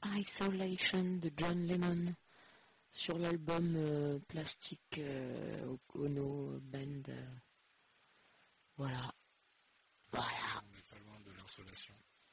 Isolation de John Lennon sur l'album Plastic Ono Band. Voilà. On n'est pas loin de l'insolation.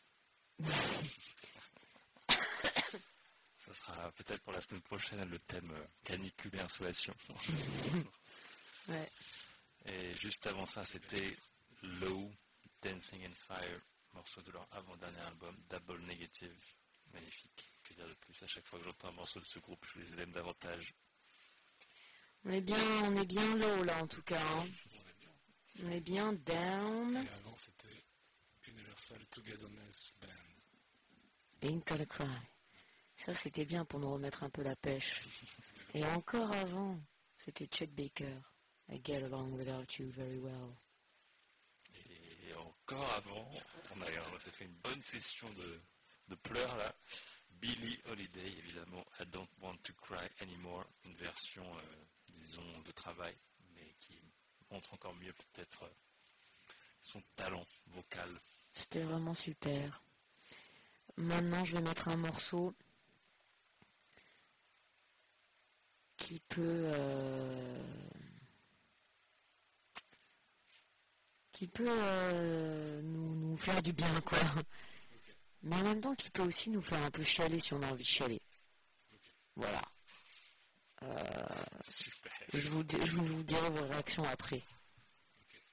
Ça sera peut-être pour la semaine prochaine le thème canicule et insolation. Ouais. Et juste avant ça, c'était Low, Dancing and Fire, morceau de leur avant-dernier album, Double Negative. Magnifique. Que dire de plus? À chaque fois que j'entends un morceau de ce groupe, je les aime davantage. On est bien low là en tout cas. Hein. On est bien down. Et avant c'était Universal Togetherness Band. Ain't Gonna Cry. Ça c'était bien pour nous remettre un peu la pêche. Et encore avant, c'était Chet Baker. I get along without you very well. Et encore avant, on s'est fait une bonne session de pleurs là. Billie Holiday, évidemment, I Don't Want to Cry Anymore, une version, disons, de travail, mais qui montre encore mieux peut-être son talent vocal. C'était vraiment super. Maintenant, je vais mettre un morceau qui peut nous faire du bien, quoi. Mais en même temps, qui peut aussi nous faire un peu chialer si on a envie de chialer. Voilà. Super. Je vous dirai vos réactions après.